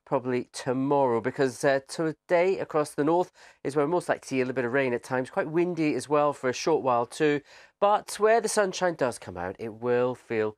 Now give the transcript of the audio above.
probably tomorrow, because today across the north is where we're most likely to see a little bit of rain at times. Quite windy as well for a short while too. But where the sunshine does come out, it will feel